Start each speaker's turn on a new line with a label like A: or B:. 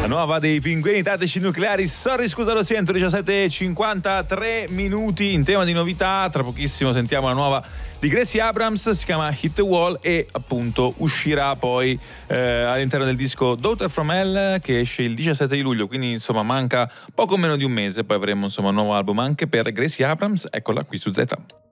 A: La nuova dei Pinguini Tattici Nucleari, Sorry Scusa Lo Siento, 17:53 minuti in tema di novità. Tra pochissimo sentiamo la nuova di Gracie Abrams, si chiama Hit the Wall e appunto uscirà poi all'interno del disco Daughter from Hell, che esce il 17 di luglio, quindi insomma manca poco meno di un mese, poi avremo insomma un nuovo album anche per Gracie Abrams. Eccola qui su Z.